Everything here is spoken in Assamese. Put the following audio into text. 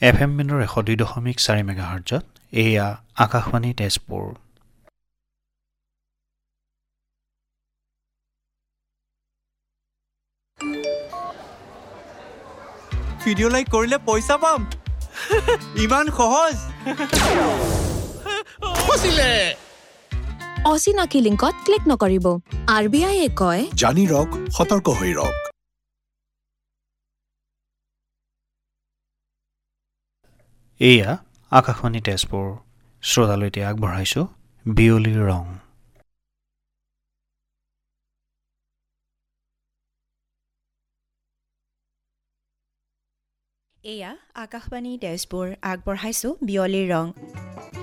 FM বেণ্ডৰ 102.4 মেগাহাৰ্টজত এয়া আকাশবাণী তেজপুৰ। ভিডিঅ' লাইক কৰিলে পইচা পাম। ইমান সহজ। অচিনাকি লিংকত ক্লিক নকৰিব। RBI কয় জানি ৰওক, সতৰ্ক হৈ ৰওক। এয়া আকাশবাণী তেজপুৰ। শ্ৰোতালৈ এতিয়া আগবঢ়াইছোঁ বিয়লিৰ ৰং। এয়া আকাশবাণী তেজপুৰ, আগবঢ়াইছোঁ বিয়লিৰ ৰং।